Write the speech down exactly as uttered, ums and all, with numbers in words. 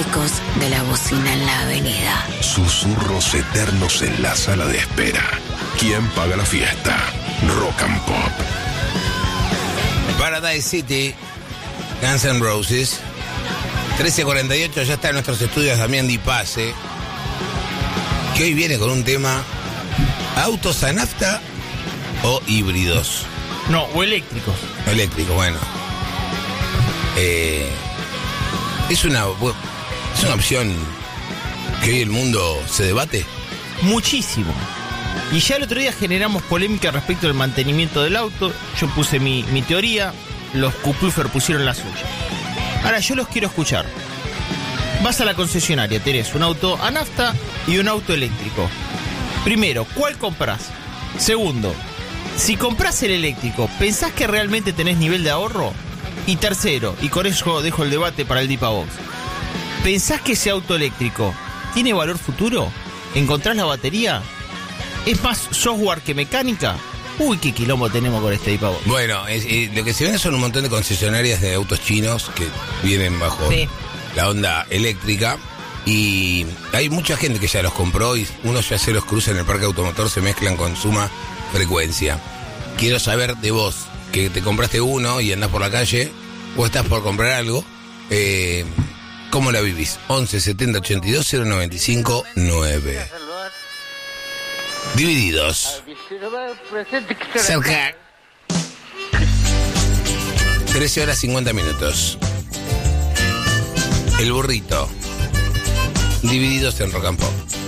acústicos de la bocina en la avenida. Susurros eternos en la sala de espera. ¿Quién paga la fiesta? Rock and Pop. Paradise City, Guns N' Roses. trece cuarenta y ocho, ya está en nuestros estudios Damián Di Pace, que hoy viene con un tema: ¿autos a nafta o híbridos? No, o eléctricos. Eléctricos, bueno. Eh, es una es una opción que hoy el mundo se debate. Muchísimo. Y ya el otro día generamos polémica respecto al mantenimiento del auto. Yo puse mi, mi teoría, los Cupufer pusieron la suya. Ahora yo los quiero escuchar. Vas a la concesionaria, tenés un auto a nafta y un auto eléctrico. Primero, ¿cuál compras? Segundo, si compras el eléctrico, ¿pensás que realmente tenés nivel de ahorro? Y tercero, y con eso dejo el debate para el Dipa Box, ¿pensás que ese auto eléctrico tiene valor futuro? ¿Encontrás la batería? ¿Es más software que mecánica? Uy, qué quilombo tenemos con este Dipa Box. Bueno, es, eh, lo que se ven son un montón de concesionarias de autos chinos que vienen bajo sí. la onda eléctrica. Y hay mucha gente que ya los compró y uno ya se los cruza en el parque automotor, se mezclan con suma frecuencia. Quiero saber de vos, que te compraste uno y andás por la calle, o estás por comprar algo, eh, ¿cómo la vivís? once setenta ochenta y dos cero noventa y cinco nueve. Divididos. Cerca. trece horas cincuenta minutos. El burrito. Divididos en Rock and Pop.